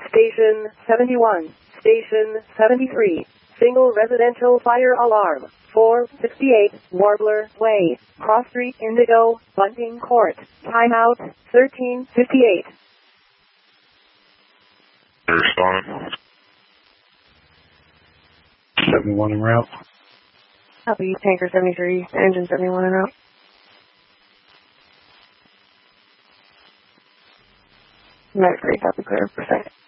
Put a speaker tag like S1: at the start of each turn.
S1: Station 71. Station 73. Single residential fire alarm. 468 Warbler Way. Cross Street Indigo, Bunting Court. Timeout 13:58.
S2: Responding.
S3: 71 en route.
S4: Copy, Tanker 73, Engine 71 en route. Medic 3, copy, clear, per second.